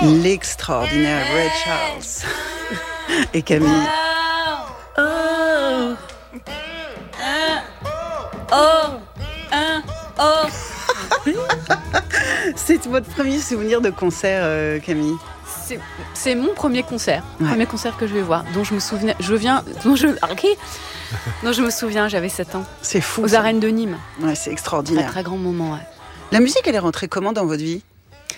L'extraordinaire Ray Charles et Camille. C'est votre premier souvenir de concert, Camille? C'est mon premier concert, premier concert que je vais voir, dont je me souviens, dont je me souviens, j'avais 7 ans. C'est fou. Aux arènes de Nîmes. Ouais, c'est extraordinaire. Un très grand moment, ouais. La musique, elle est rentrée comment dans votre vie?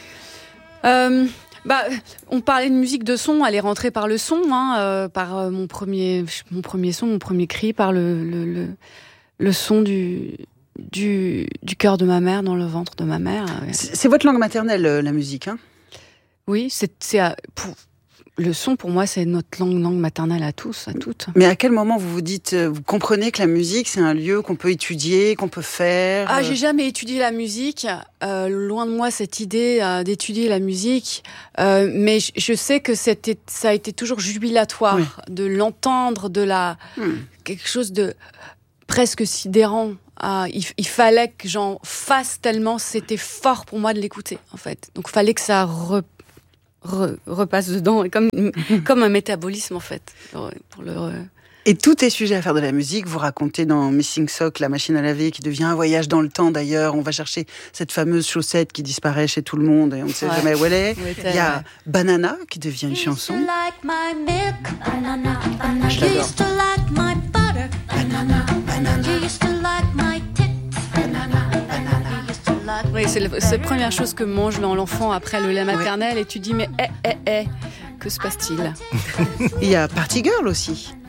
On parlait de musique de son, elle est rentrée par le son, par mon premier son, mon premier cri, par le son du cœur de ma mère dans le ventre de ma mère. C'est votre langue maternelle, la musique, hein? Oui, le son pour moi c'est notre langue maternelle à tous, à toutes. Mais à quel moment vous vous dites, vous comprenez que la musique c'est un lieu qu'on peut étudier, qu'on peut faire? J'ai jamais étudié la musique. Loin de moi cette idée d'étudier la musique. Mais je sais que ça a été toujours jubilatoire de l'entendre, quelque chose de presque sidérant. Il fallait que j'en fasse tellement c'était fort pour moi de l'écouter en fait. Donc il fallait que ça repasse dedans, comme un métabolisme en fait. Et tout est sujet à faire de la musique. Vous racontez dans Missing Sock, la machine à laver qui devient un voyage dans le temps d'ailleurs. On va chercher cette fameuse chaussette qui disparaît chez tout le monde et on ne sait jamais où elle est. Il y a Banana qui devient une chanson. Je l'adore. Oui, c'est la première chose que mange l'enfant après le lait maternel et tu dis mais que se passe-t-il? Il y a Party Girl aussi.